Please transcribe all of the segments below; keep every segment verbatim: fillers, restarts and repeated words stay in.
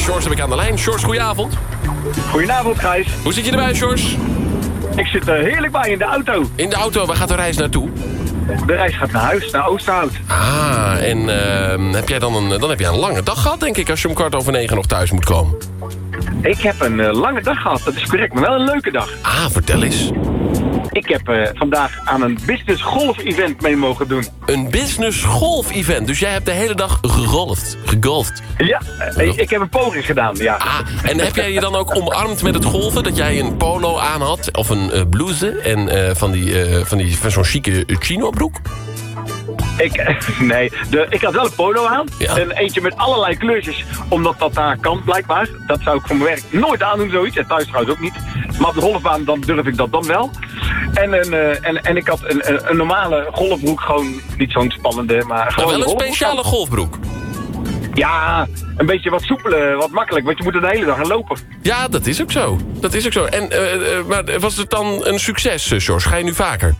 Sjors heb ik aan de lijn. Sjors, goedenavond. Goedenavond, Gijs. Hoe zit je erbij, Sjors? Ik zit er heerlijk bij in de auto. In de auto, waar gaat de reis naartoe? De reis gaat naar huis, naar Oosterhout. Ah, en uh, heb jij dan, een, dan heb jij een lange dag gehad, denk ik, als je om kwart over negen nog thuis moet komen. Ik heb een uh, lange dag gehad, dat is correct, maar wel een leuke dag. Ah, vertel eens. Ik heb uh, vandaag aan een business golf event mee mogen doen. Een business golf event, dus jij hebt de hele dag gegolfd, gegolfd. Ja, uh, ik, ik heb een poging gedaan, ja. Ah, en heb jij je dan ook omarmd met het golven, dat jij een polo aan had, of een uh, blouse, en uh, van, die, uh, van, die, van zo'n chique chino-broek? Ik, nee, de, ik had wel een polo aan. Ja. En eentje met allerlei kleurtjes. Omdat dat daar kan, blijkbaar. Dat zou ik voor mijn werk nooit aandoen, zoiets. En thuis trouwens ook niet. Maar op de golfbaan dan durf ik dat dan wel. En, een, uh, en, en ik had een, een, een normale golfbroek. Gewoon niet zo'n spannende, maar gewoon Maar wel een een speciale golfbroek. Ja, een beetje wat soepeler, wat makkelijk. Want je moet er de hele dag gaan lopen. Ja, dat is ook zo. Dat is ook zo. En, uh, uh, maar was het dan een succes, uh, Sjors? Ga je nu vaker?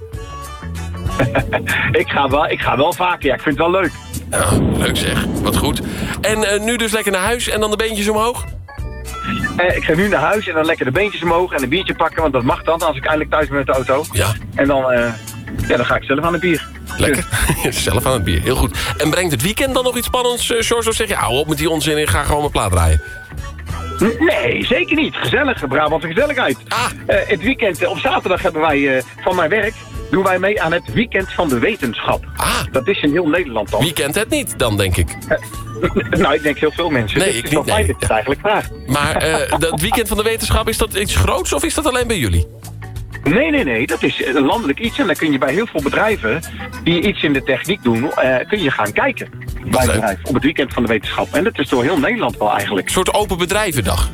ik, ga wel, ik ga wel vaker, ja. Ik vind het wel leuk. Nou, leuk zeg. Wat goed. En uh, nu dus lekker naar huis en dan de beentjes omhoog? Uh, ik ga nu naar huis en dan lekker de beentjes omhoog en een biertje pakken. Want dat mag dan als ik eindelijk thuis ben met de auto. Ja. En dan, uh, ja, dan ga ik zelf aan het bier. Lekker. Zelf aan het bier. Heel goed. En brengt het weekend dan nog iets spannends, uh, Sjors? Of zeg je, hou op met die onzin en ga gewoon mijn plaat draaien? Nee, zeker niet. Gezellig, Brabantse gezelligheid. Ah. Uh, het weekend, uh, op zaterdag hebben wij uh, van mijn werk... doen wij mee aan het Weekend van de Wetenschap. Ah. Dat is in heel Nederland dan. Wie kent het niet dan, denk ik? Uh, nou, ik denk heel veel mensen. Nee, dus ik het is niet, wel fijn nee. dat je het eigenlijk vraagt. Maar uh, dat Weekend van de Wetenschap, is dat iets groots of is dat alleen bij jullie? Nee, nee, nee. Dat is een landelijk iets. En dan kun je bij heel veel bedrijven die iets in de techniek doen... Uh, kun je gaan kijken bij leuk. bedrijf op het Weekend van de Wetenschap. En dat is door heel Nederland wel eigenlijk. Een soort open bedrijvendag.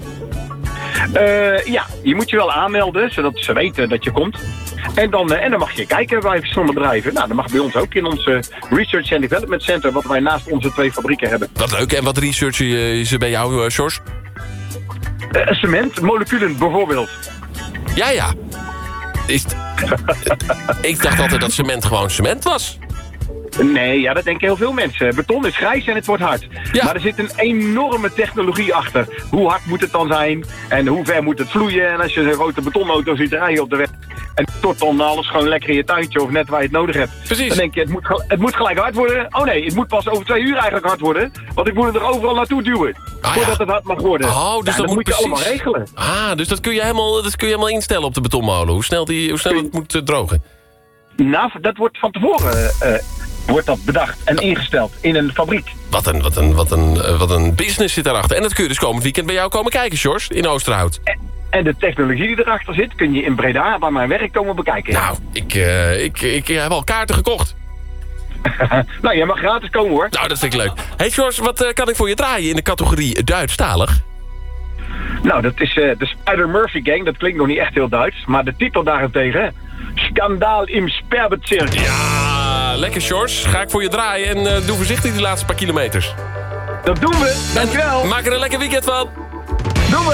Uh, ja, je moet je wel aanmelden, zodat ze weten dat je komt. En dan, uh, en dan mag je kijken bij verschillende bedrijven. Nou, dat mag bij ons ook in ons uh, Research and Development Center... wat wij naast onze twee fabrieken hebben. Wat leuk. En wat researchen je ze bij jou, uh, Sjors? Uh, cement, moleculen bijvoorbeeld. Ja, ja. Is t... Ik dacht altijd dat cement gewoon cement was. Nee, ja, dat denken heel veel mensen. Beton is grijs en het wordt hard. Ja. Maar er zit een enorme technologie achter. Hoe hard moet het dan zijn? En hoe ver moet het vloeien? En als je een grote betonauto ziet rijden op de weg... en tot dan alles gewoon lekker in je tuintje of net waar je het nodig hebt. Precies. Dan denk je, het moet, het moet gelijk hard worden. Oh nee, het moet pas over twee uur eigenlijk hard worden. Want ik moet het er overal naartoe duwen. Ah, voordat ja. het hard mag worden. Oh, dus ja, dat moet, moet je precies... allemaal regelen. Ah, dus dat kun je helemaal, dat kun je helemaal instellen op de betonmolen. Hoe snel, die, hoe snel het moet uh, drogen. Nou, dat wordt van tevoren... Uh, wordt dat bedacht en ingesteld in een fabriek. Wat een, wat, een, wat, een, uh, wat een business zit daarachter. En dat kun je dus komend weekend bij jou komen kijken, Sjors, in Oosterhout. En, en de technologie die erachter zit, kun je in Breda bij mijn werk komen bekijken. Nou, ik, uh, ik, ik heb al kaarten gekocht. Nou, jij mag gratis komen hoor. Nou, dat vind ik leuk. Hey Sjors, wat uh, kan ik voor je draaien in de categorie Duitsstalig? Nou, dat is uh, de Spider-Murphy Gang. Dat klinkt nog niet echt heel Duits. Maar de titel daarentegen... Schandaal im Sperrbezirk. Ja, lekker Sjors. Ga ik voor je draaien en uh, doe voorzichtig die laatste paar kilometers. Dat doen we. Dankjewel. En maak er een lekker weekend van.